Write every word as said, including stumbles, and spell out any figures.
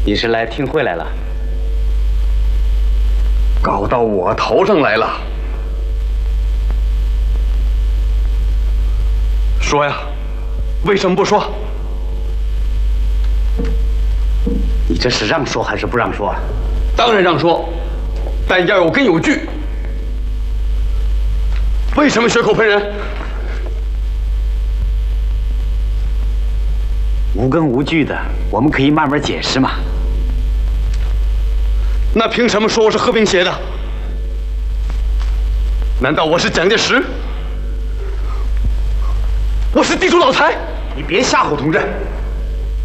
你是来听会来了？ 搞到我头上来了。说呀，为什么不说？ 你这是让说还是不让说？ 当然让说，但要有根有据。为什么血口喷人？ 无根无据的，我们可以慢慢解释嘛。 那凭什么说我是何冰写的？难道我是蒋介石？我是地主老财？ 你别吓唬同志！